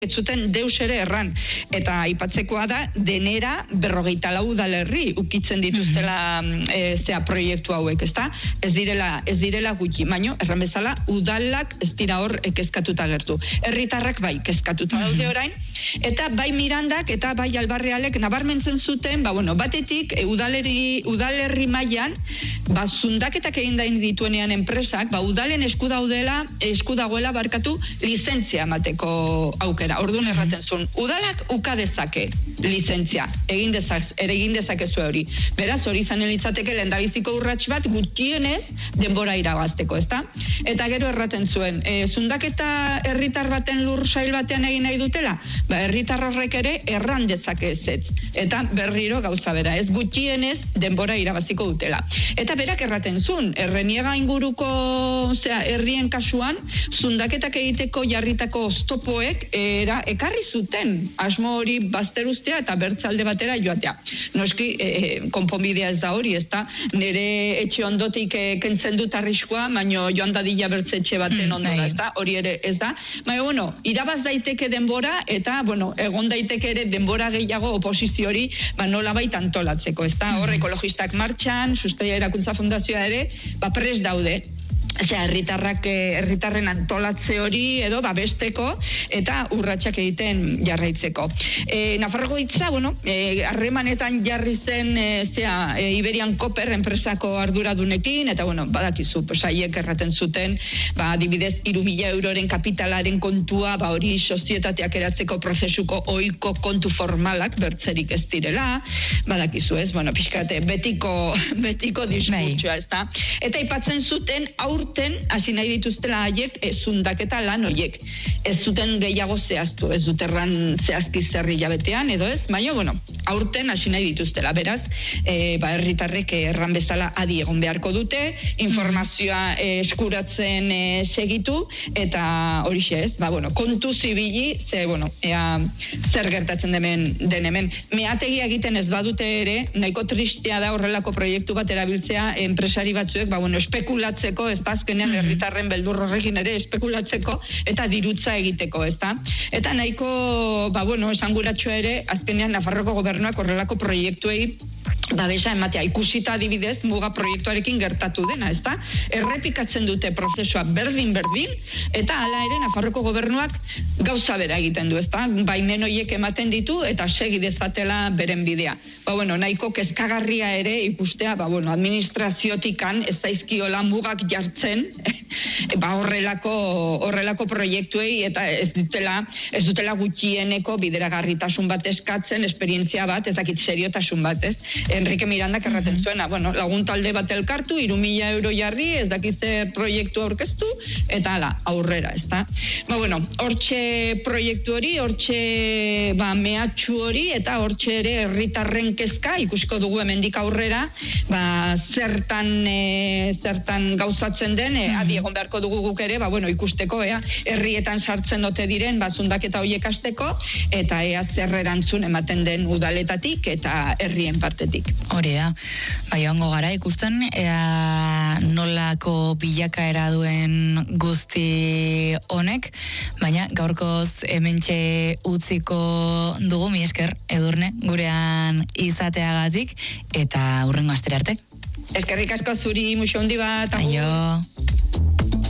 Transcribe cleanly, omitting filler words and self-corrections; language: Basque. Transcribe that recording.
ez zuten deus ere erran. Eta aipatzekoa da, denera 44 udalerri ukitzen dituztela proiektu hauek, ezta? Ez direla gutxi, baino erran bezala udalak ez dira hor kezkatuta gertu. Herritarrak bai kezkatuta daude orain, eta bai Mirandak eta bai Albarrealek nabarmentzen zuten, batetik udalerri mailan, zundaketak egin dituenean enpresak, udalen esku dagoela lizentzia emateko aukera. Orduan erraten zuen, udalak uka dezake lizentzia, egin dezakezu hori. Beraz, hori izan litzateke lehendabiziko urrats bat gutxienez denbora irabazteko, ezta? Eta gero erraten zuen, zundaketa herritar baten lur sail batean egin nahi dutela, herritar horrek ere erran dezake ez. Eta berriro gauza bera, ez gutxienez denbora irabaziko dutela. Eta berak erraten zuen, Erreniega inguruko herrien kasuan, zundaketak egiteko jarritako oztopoek ekarri zuten asmo hori bazteruztea eta bertzalde batera joatea. Noski, konponbidea ez da hori, ez da? Nire etxe ondotik kentzen dut arriskua, baino joan dadila bertzetxe baten ondora, ez da? Hori ere ez da. Baina, irabaz daiteke denbora eta, egon daiteke ere denbora gehiago oposizio hori, nola baita antolatzeko, ez da? Hor, ekologistak martxan, Sustaia Erakuntza Fundazioa ere, prest daude. Herritarren antolatze hori edo babesteko eta urratsak egiten jarraitzeko. Nafarroko hitza, harremanetan jarri zen Iberian Copper enpresako arduradunekin, eta badakizu, haiek erraten zuten, adibidez, 3.000 euroren kapitalaren kontua, hori sozietateak eratzeko prozesuko ohiko kontu formalak bertzerik ez direla, badakizu ez, pixkate, betiko diskurtsoa, ez da? Eta aipatzen zuten aurten hasi nahi dituztela haiek zundaketa lan horiek. Ez zuten gehiago zehaztu, ez dut erran zehazki zerri jabetean, edo ez, baina, aurten hasi nahi dituztela. Beraz, herritarrek erran bezala adi egon beharko dute, informazioa eskuratzen segitu, eta horixe ez, kontu zibili, zer gertatzen den hemen. Meategia egiten ez badute ere, nahiko tristea da horrelako proiektu bat erabiltzea enpresari batzuek, espekulatzeko, ez azkenean herritarren beldur horrekin ere espekulatzeko eta dirutza egiteko, ezta? Eta nahiko, esanguratsua ere, azkenean Nafarroko gobernuak horrelako proiektuei babesa ematea, ikusita adibidez muga proiektuarekin gertatu dena, ezta? Errepikatzen dute prozesua berdin, eta hala ere Nafarroko gobernuak gauza bera egiten du, ezta? Baimen horiek ematen ditu eta segi dezatela beren bidea. Nahiko kezkagarria ere ikustea, administraziotikan ez daizkiola mugak jartzen, horrelako proiektuei eta ez dutela gutxieneko bideragarritasun bat eskatzen, esperientzia bat, ezakit seriotasun bat, ez? Enrique Mirandak erraten zuena, lagun talde bat elkartu, 3.000 euro jarri, ez dakizte proiektu aurkeztu, eta aurrera, ez da? Hortxe proiektu hori, hortxe mehatxu hori, eta hortxe ere herritarren kezka, ikusko dugu hemendik aurrera, zertan gauzatzen den, adi egon beharko dugu guk ere, ikusteko, herrietan sartzen ote diren, zundaketa horiek hasteko, eta zer erantzun ematen den udaletatik eta herrien partetik. Hori da, joango gara ikusten, nolako bilakaera duen guzti honek, baina gaurkoz hementxe utziko dugu, mi esker, Edurne, gurean izateagatik, eta hurrengo astera arte. Eskerrik asko zuri, muxo handi bat. Aio.